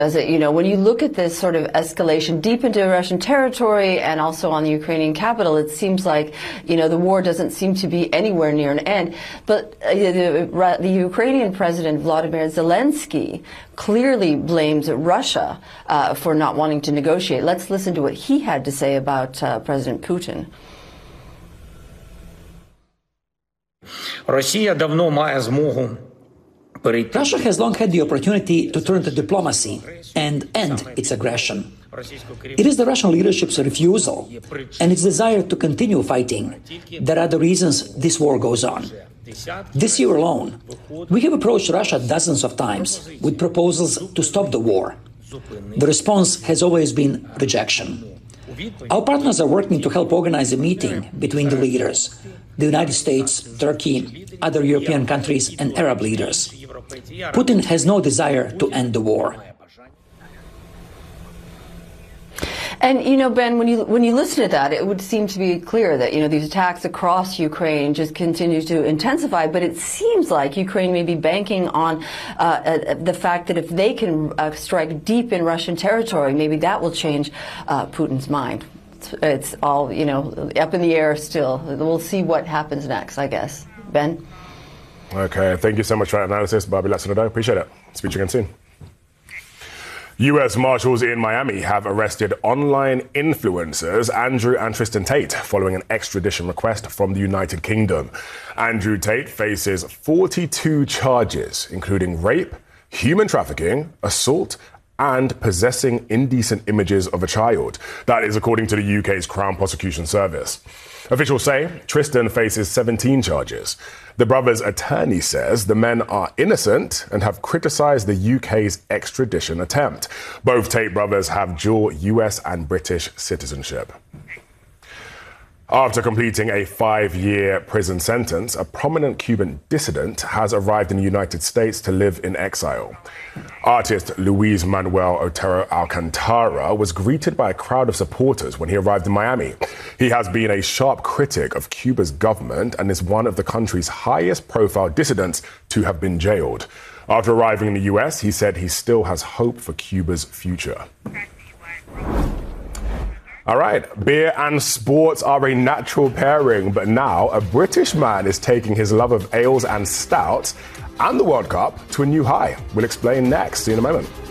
As it, when you look at this sort of escalation deep into Russian territory and also on the Ukrainian capital, it seems like, the war doesn't seem to be anywhere near an end. But the Ukrainian President Vladimir Zelensky clearly blames Russia for not wanting to negotiate. Let's listen to what he had to say about President Putin. Росія давно має змогу. Russia has long had the opportunity to turn to diplomacy and end its aggression. It is the Russian leadership's refusal and its desire to continue fighting that are the reasons this war goes on. This year alone, we have approached Russia dozens of times with proposals to stop the war. The response has always been rejection. Our partners are working to help organize a meeting between the leaders, the United States, Turkey, other European countries, and Arab leaders. Putin has no desire to end the war. And, Ben, when you listen to that, it would seem to be clear that, these attacks across Ukraine just continue to intensify. But it seems like Ukraine may be banking on the fact that if they can strike deep in Russian territory, maybe that will change Putin's mind. It's all, up in the air still. We'll see what happens next, I guess. Ben? Okay, thank you so much for that analysis, Barbie Latzenado. Appreciate it. Speak to you again soon. U.S. Marshals in Miami have arrested online influencers Andrew and Tristan Tate following an extradition request from the United Kingdom. Andrew Tate faces 42 charges, including rape, human trafficking, assault, and possessing indecent images of a child. That is according to the UK's Crown Prosecution Service. Officials say Tristan faces 17 charges. The brother's attorney says the men are innocent and have criticised the UK's extradition attempt. Both Tate brothers have dual US and British citizenship. After completing a 5-year prison sentence, a prominent Cuban dissident has arrived in the United States to live in exile. Artist Luis Manuel Otero Alcantara was greeted by a crowd of supporters when he arrived in Miami. He has been a sharp critic of Cuba's government and is one of the country's highest-profile dissidents to have been jailed. After arriving in the US, he said he still has hope for Cuba's future. All right, beer and sports are a natural pairing, but now a British man is taking his love of ales and stouts and the World Cup to a new high. We'll explain next in a moment.